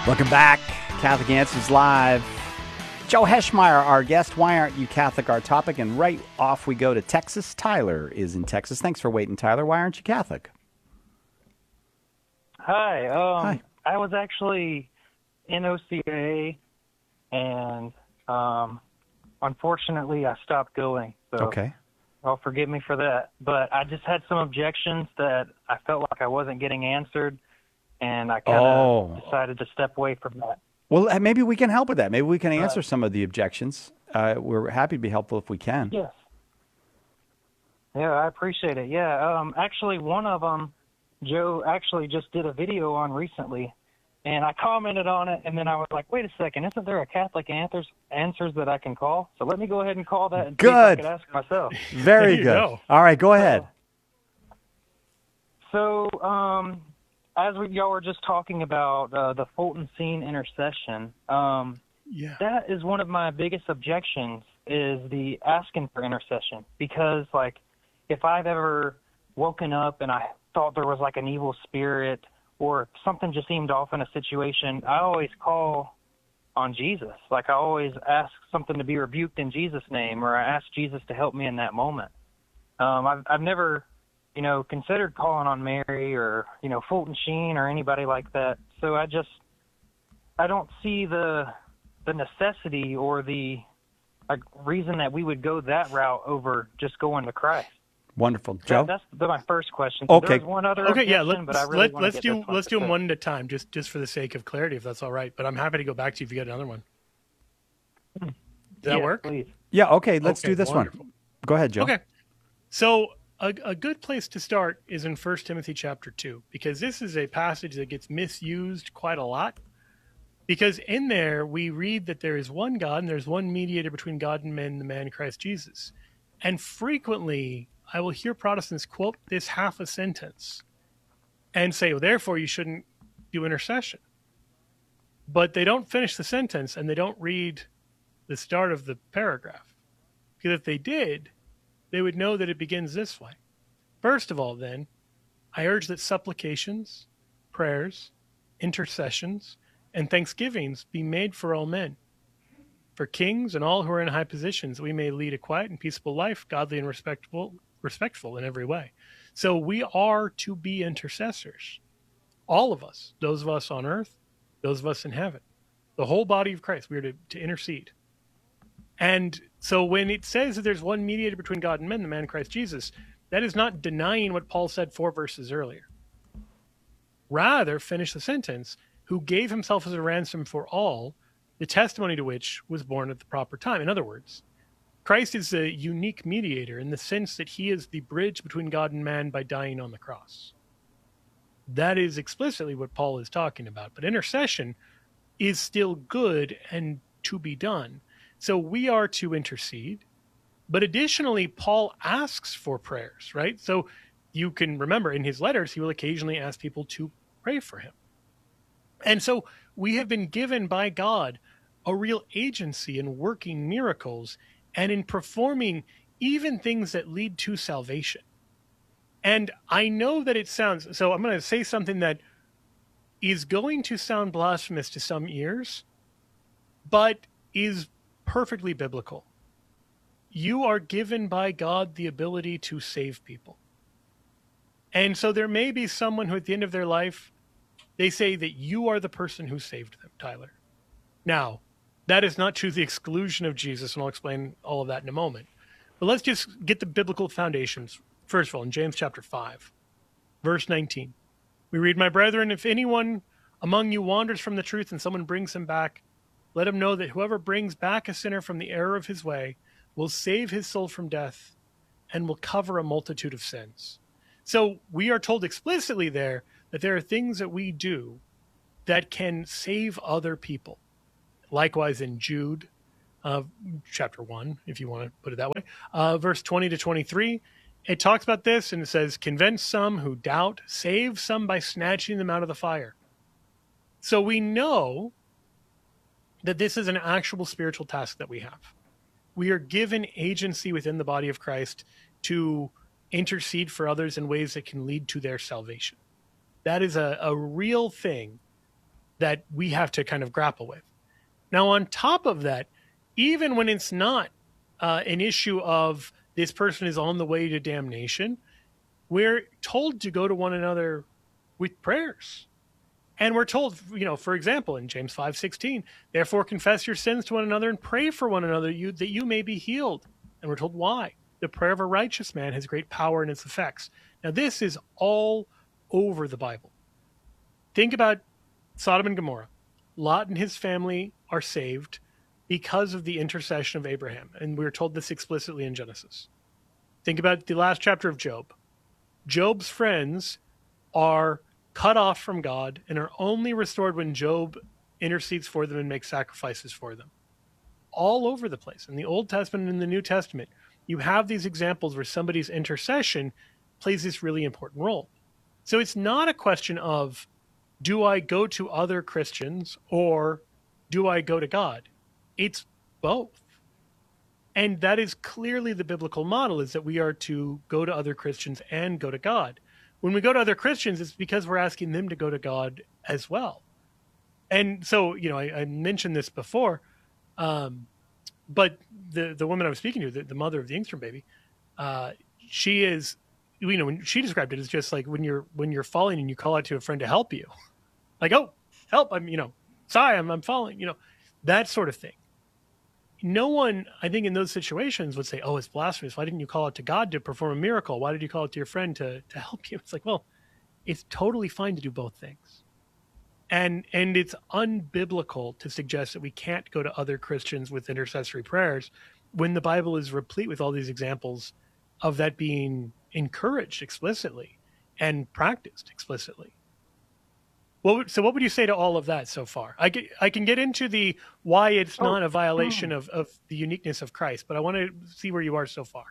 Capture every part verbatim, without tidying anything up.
Welcome back. Catholic Answers Live. Joe Heschmeyer, our guest. Why aren't you Catholic? Our topic. And right off we go to Texas. Tyler is in Texas. Thanks for waiting, Tyler. Why aren't you Catholic? Hi. Um, Hi. I was actually in O C A, and um, unfortunately I stopped going. So Okay. well, forgive me for that. But I just had some objections that I felt like I wasn't getting answered, and I kind of Oh. decided to step away from that. Well, uh, maybe we can help with that. Maybe we can answer Right. some of the objections. Uh, we're happy to be helpful if we can. Yes. Yeah, I appreciate it. Yeah. Um, actually, one of them, Joe actually just did a video on recently, and I commented on it, and then I was like, wait a second, isn't there a Catholic answers answers that I can call? So let me go ahead and call that and see if I Good. could ask myself. Very There you good. go. All right, go ahead. So, um, as we, y'all were just talking about uh, the Fulton Scene intercession, um, Yeah. that is one of my biggest objections is the asking for intercession. Because, like, if I've ever woken up and I thought there was, like, an evil spirit or something just seemed off in a situation, I always call on Jesus. Like, I always ask something to be rebuked in Jesus' name, or I ask Jesus to help me in that moment. Um, I've, I've never... you know, considered calling on Mary or, you know, Fulton Sheen or anybody like that. So I just, I don't see the the necessity or the like, reason that we would go that route over just going to Christ. Wonderful. That, Joe? that's the, my first question. So Okay. There's one other Okay, yeah. objection, Let's but I really let, want let's to get do this one let's do them first. one at a time, just just for the sake of clarity, if that's all right. But I'm happy to go back to you if you get another one. Does that Yeah, work? Please. Yeah, okay, let's Okay, do this wonderful. one. Go ahead, Joe. Okay. So a, a good place to start is in First Timothy chapter two, because this is a passage that gets misused quite a lot. Because in there we read that there is one God and there's one mediator between God and men, the man Christ Jesus. And frequently I will hear Protestants quote this half a sentence and say, well, therefore you shouldn't do intercession. But they don't finish the sentence and they don't read the start of the paragraph. Because if they did, they would know that it begins this way. First of all, then, I urge that supplications, prayers, intercessions, and thanksgivings be made for all men, for kings and all who are in high positions, that we may lead a quiet and peaceable life, godly and respectable, respectful in every way. So we are to be intercessors. All of us, those of us on earth, those of us in heaven, the whole body of Christ, we are to, to intercede. And so when it says that there's one mediator between God and men, the man Christ Jesus, that is not denying what Paul said four verses earlier. Rather, finish the sentence, who gave himself as a ransom for all, the testimony to which was born at the proper time. In other words, Christ is a unique mediator in the sense that he is the bridge between God and man by dying on the cross. That is explicitly what Paul is talking about. But intercession is still good and to be done. So we are to intercede. But additionally, Paul asks for prayers, right? So you can remember in his letters, he will occasionally ask people to pray for him. And so we have been given by God a real agency in working miracles and in performing even things that lead to salvation. And I know that it sounds, so I'm going to say something that is going to sound blasphemous to some ears, but is perfectly biblical. You are given by God the ability to save people. And so there may be someone who at the end of their life, they say that you are the person who saved them, Tyler. Now, that is not to the exclusion of Jesus, and I'll explain all of that in a moment. But let's just get the biblical foundations. First of all, in James chapter five, verse nineteen, we read, "My brethren, if anyone among you wanders from the truth and someone brings him back, let him know that whoever brings back a sinner from the error of his way will save his soul from death and will cover a multitude of sins." So we are told explicitly there that there are things that we do that can save other people. Likewise in Jude, uh, chapter one, if you want to put it that way, uh, verse twenty to twenty-three, it talks about this and it says, "Convince some who doubt, save some by snatching them out of the fire." So we know that this is an actual spiritual task that we have. We are given agency within the body of Christ to intercede for others in ways that can lead to their salvation. That is a, a real thing that we have to kind of grapple with. Now, on top of that, even when it's not uh, an issue of this person is on the way to damnation, we're told to go to one another with prayers. And we're told, you know, for example, in James five sixteen, therefore confess your sins to one another and pray for one another you, that you may be healed. And we're told why. The prayer of a righteous man has great power in its effects. Now, this is all over the Bible. Think about Sodom and Gomorrah. Lot and his family are saved because of the intercession of Abraham. And we're told this explicitly in Genesis. Think about the last chapter of Job. Job's friends are cut off from God and are only restored when Job intercedes for them and makes sacrifices for them. All over the place. In the Old Testament and in the New Testament, you have these examples where somebody's intercession plays this really important role. So it's not a question of, do I go to other Christians or do I go to God? It's both. And that is clearly the biblical model, is that we are to go to other Christians and go to God. When we go to other Christians, it's because we're asking them to go to God as well. And so, you know, I, I mentioned this before, um, but the the woman I was speaking to, the, the mother of the Engstrom baby, uh, she is, you know, when she described it as just like when you're when you're falling and you call out to a friend to help you, like, oh, help, I'm, you know, sorry, I'm I'm falling, you know, that sort of thing. No one, I think, in those situations would say, oh, it's blasphemous. Why didn't you call out to God to perform a miracle? Why did you call out to your friend to, to help you? It's like, well, it's totally fine to do both things. And and it's unbiblical to suggest that we can't go to other Christians with intercessory prayers when the Bible is replete with all these examples of that being encouraged explicitly and practiced explicitly. Well, so what would you say to all of that so far? I, get, I can get into the why it's oh, not a violation of, of the uniqueness of Christ, but I want to see where you are so far.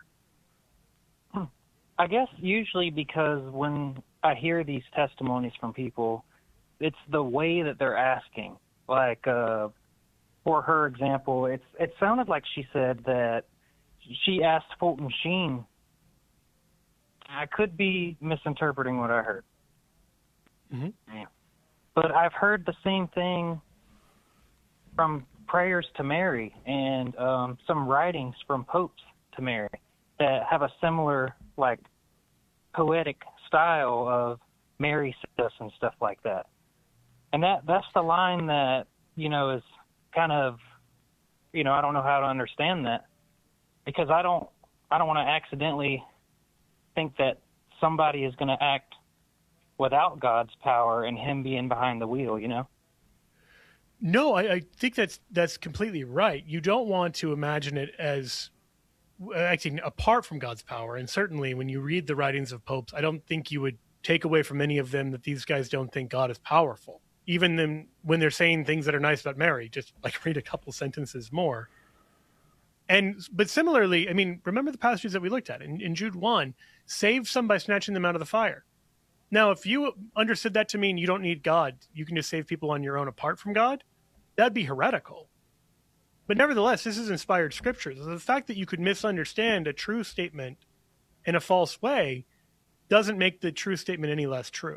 I guess usually because when I hear these testimonies from people, it's the way that they're asking. Like, uh, for her example, it's it sounded like she said that she asked Fulton Sheen. I could be misinterpreting what I heard. Mm-hmm. Yeah. But I've heard the same thing from prayers to Mary and um, some writings from popes to Mary that have a similar, like, poetic style of Mary says and stuff like that. And that that's the line that, you know, is kind of, you know, I don't know how to understand that, because I don't I don't want to accidentally think that somebody is going to act without God's power and him being behind the wheel, you know? No, I, I think that's that's completely right. You don't want to imagine it as acting apart from God's power. And certainly when you read the writings of popes, I don't think you would take away from any of them that these guys don't think God is powerful. Even then, when they're saying things that are nice about Mary, just like read a couple sentences more. And but similarly, I mean, remember the passages that we looked at in, in Jude one, save some by snatching them out of the fire. Now, if you understood that to mean you don't need God, you can just save people on your own apart from God, that'd be heretical. But nevertheless, this is inspired scripture. So the fact that you could misunderstand a true statement in a false way doesn't make the true statement any less true.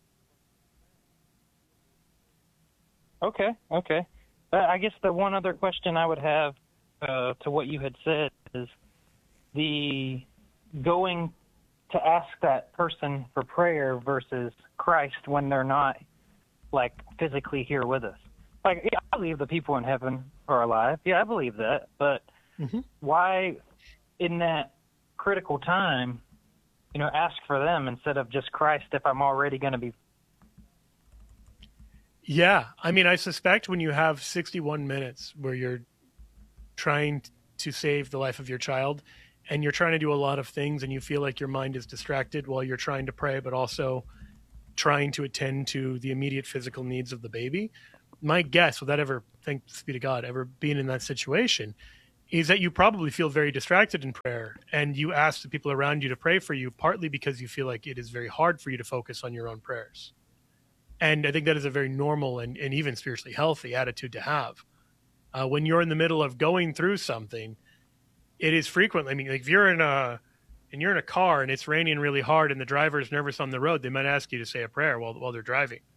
Okay, okay. Uh, I guess the one other question I would have uh, to what you had said is the going to ask that person for prayer versus Christ when they're not, like, physically here with us. Like, yeah, I believe the people in heaven are alive. Yeah, I believe that. But mm-hmm. why, in that critical time, you know, ask for them instead of just Christ if I'm already going to be? Yeah. I mean, I suspect when you have sixty-one minutes where you're trying to save the life of your child and you're trying to do a lot of things and you feel like your mind is distracted while you're trying to pray, but also trying to attend to the immediate physical needs of the baby, my guess, without ever, thanks be to God, ever being in that situation, is that you probably feel very distracted in prayer and you ask the people around you to pray for you, partly because you feel like it is very hard for you to focus on your own prayers. And I think that is a very normal and, and even spiritually healthy attitude to have. Uh, when you're in the middle of going through something, it is frequently, I mean, like if you're in a, and you're in a car and it's raining really hard and the driver is nervous on the road, they might ask you to say a prayer while while they're driving.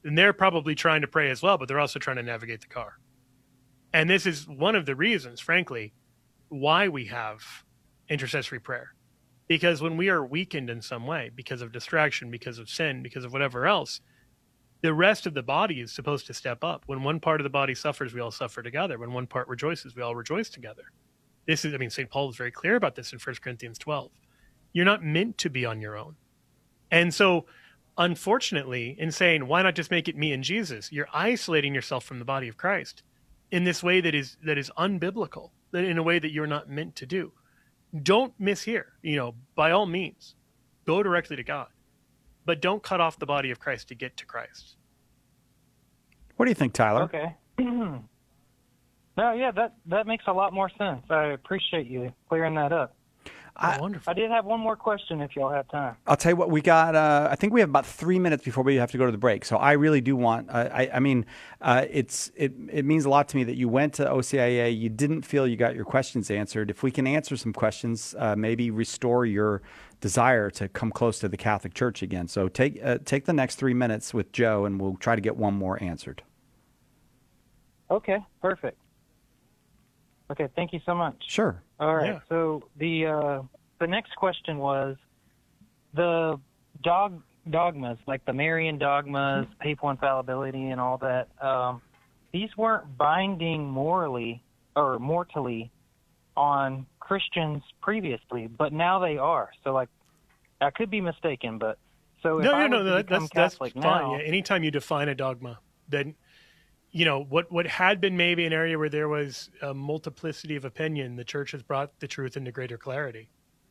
And they're probably trying to pray as well, but they're also trying to navigate the car. And this is one of the reasons, frankly, why we have intercessory prayer. Because when we are weakened in some way, because of distraction, because of sin, because of whatever else, the rest of the body is supposed to step up. When one part of the body suffers, we all suffer together. When one part rejoices, we all rejoice together. This is, I mean, Saint Paul is very clear about this in First Corinthians twelve. You're not meant to be on your own. And so, unfortunately, in saying, why not just make it me and Jesus, you're isolating yourself from the body of Christ in this way that is that is unbiblical, that in a way that you're not meant to do. Don't mishear, you know, by all means, go directly to God, but don't cut off the body of Christ to get to Christ. What do you think, Tyler? Okay. No, yeah, that, that makes a lot more sense. I appreciate you clearing that up. Oh, wonderful. I did have one more question if y'all have time. I'll tell you what, we got, uh, I think we have about three minutes before we have to go to the break. So I really do want, uh, I, I mean, uh, it's it, it means a lot to me that you went to O C I A, you didn't feel you got your questions answered. If we can answer some questions, uh, maybe restore your desire to come close to the Catholic Church again. So take uh, take the next three minutes with Joe, and we'll try to get one more answered. Okay, perfect. Okay, thank you so much. Sure. All right. Yeah. So the uh, the next question was the dog dogmas, like the Marian dogmas, papal infallibility, and all that. Um, these weren't binding morally or mortally on Christians previously, but now they are. So, like, I could be mistaken, but so if No, I no, was no, to that, become that's that's Catholic fine. now, Yeah, anytime you define a dogma, then you know what what had been maybe an area where there was a multiplicity of opinion, the Church has brought the truth into greater clarity.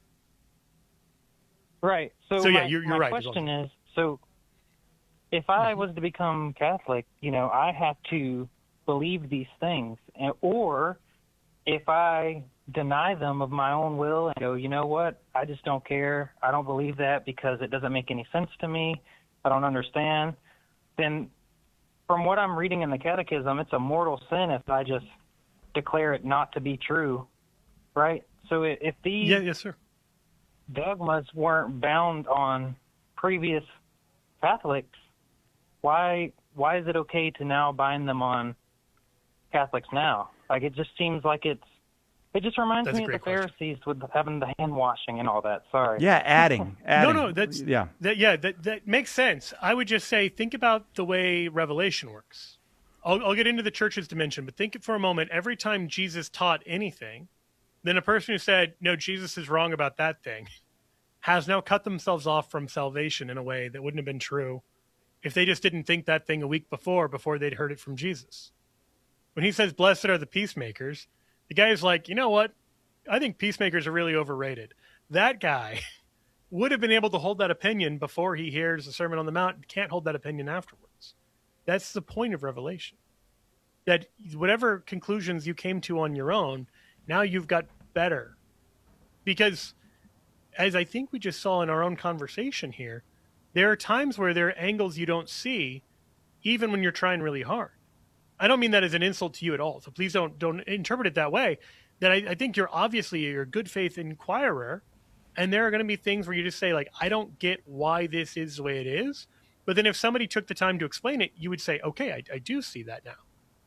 right? So, So, yeah, my, you're- you're my right. question is, so if I was to become Catholic, you know, I have to believe these things, and, or if I deny them of my own will and go, you know what, I just don't care, I don't believe that because it doesn't make any sense to me, I don't understand, then from what I'm reading in the Catechism, it's a mortal sin if I just declare it not to be true, right? So i- if these Yeah, yes, sir. dogmas weren't bound on previous Catholics, why why is it okay to now bind them on Catholics now? Like, it just seems like it's it just reminds That's a me of the great question. Pharisees with having the hand washing and all that. Sorry. Yeah, adding. adding. No, no, that's yeah. That, yeah, that that makes sense. I would just say, think about the way Revelation works. I'll, I'll get into the Church's dimension, but think for a moment. Every time Jesus taught anything, then a person who said, "No, Jesus is wrong about that thing," has now cut themselves off from salvation in a way that wouldn't have been true if they just didn't think that thing a week before, before they'd heard it from Jesus. When he says, "Blessed are the peacemakers," the guy is like, you know what? I think peacemakers are really overrated. That guy would have been able to hold that opinion before he hears the Sermon on the Mount, can't hold that opinion afterwards. That's the point of Revelation. That whatever conclusions you came to on your own, now you've got better. Because, as I think we just saw in our own conversation here, there are times where there are angles you don't see, even when you're trying really hard. I don't mean that as an insult to you at all, so please don't don't interpret it that way. That I, I think you're obviously you're a good faith inquirer, and there are going to be things where you just say, like, I don't get why this is the way it is. But then if somebody took the time to explain it, you would say, okay, I, I do see that now.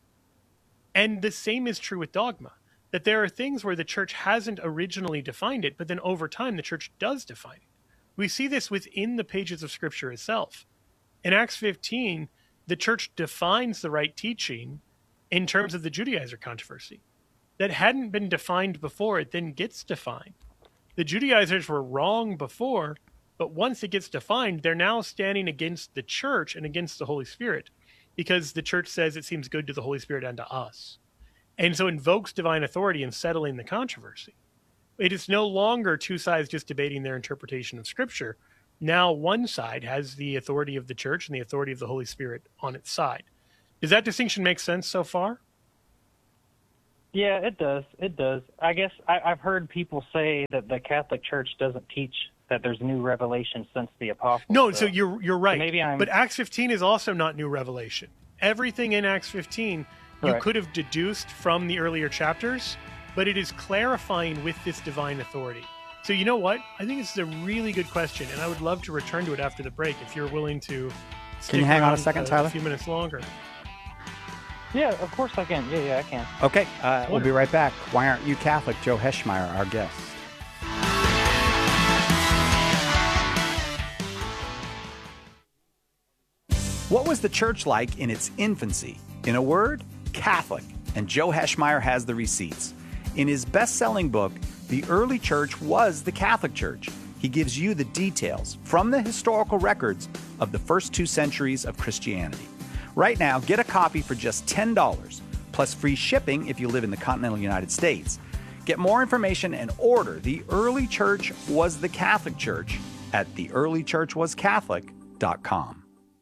And the same is true with dogma, that there are things where the Church hasn't originally defined it, but then over time the Church does define it. We see this within the pages of Scripture itself. In Acts fifteen, the Church defines the right teaching in terms of the Judaizer controversy. That hadn't been defined before, it then gets defined. The Judaizers were wrong before, but once it gets defined, they're now standing against the Church and against the Holy Spirit, because the Church says it seems good to the Holy Spirit and to us. And so invokes divine authority in settling the controversy. It is no longer two sides just debating their interpretation of Scripture. Now one side has the authority of the Church and the authority of the Holy Spirit on its side. Does that distinction make sense so far? Yeah, it does. It does. I guess I, I've heard people say that the Catholic Church doesn't teach that there's new revelation since the apostles. No, so you're you're right. So maybe I'm- But Acts fifteen is also not new revelation. Everything in Acts fifteen you Right. could have deduced from the earlier chapters, but it is clarifying with this divine authority. So you know what? I think this is a really good question, and I would love to return to it after the break if you're willing to stick you hang on a around, second, uh, Tyler? A few minutes longer. Yeah, of course I can. Yeah, yeah, I can. Okay, uh, we'll be right back. Why Aren't You Catholic? Joe Heschmeyer, our guest. What was the church like in its infancy? In a word, Catholic. And Joe Heschmeyer has the receipts. In his best-selling book, The Early Church Was the Catholic Church, he gives you the details from the historical records of the first two centuries of Christianity. Right now, get a copy for just ten dollars, plus free shipping if you live in the continental United States. Get more information and order The Early Church Was the Catholic Church at the early church was catholic dot com.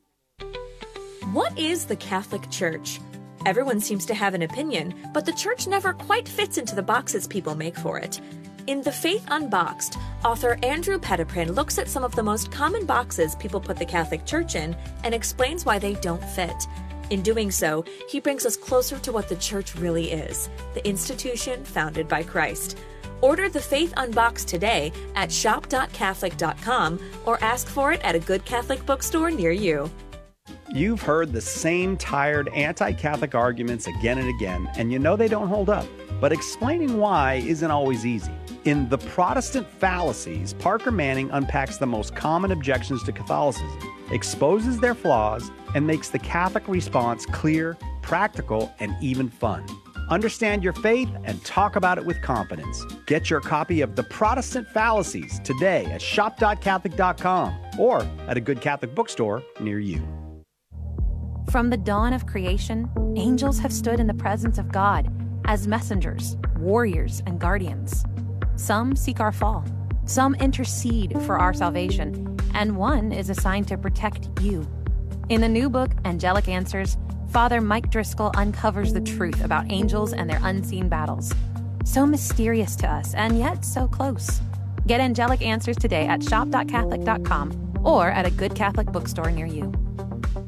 What is the Catholic Church? Everyone seems to have an opinion, but the church never quite fits into the boxes people make for it. In The Faith Unboxed, author Andrew Petiprin looks at some of the most common boxes people put the Catholic Church in and explains why they don't fit. In doing so, he brings us closer to what the church really is, the institution founded by Christ. Order The Faith Unboxed today at shop dot catholic dot com or ask for it at a good Catholic bookstore near you. You've heard the same tired anti-Catholic arguments again and again, and you know they don't hold up. But explaining why isn't always easy. In The Protestant Fallacies, Parker Manning unpacks the most common objections to Catholicism, exposes their flaws, and makes the Catholic response clear, practical, and even fun. Understand your faith and talk about it with confidence. Get your copy of The Protestant Fallacies today at shop dot catholic dot com or at a good Catholic bookstore near you. From the dawn of creation, angels have stood in the presence of God as messengers, warriors, and guardians. Some seek our fall, some intercede for our salvation, and one is assigned to protect you. In the new book, Angelic Answers, Father Mike Driscoll uncovers the truth about angels and their unseen battles. So mysterious to us, and yet so close. Get Angelic Answers today at shop dot catholic dot com or at a good Catholic bookstore near you.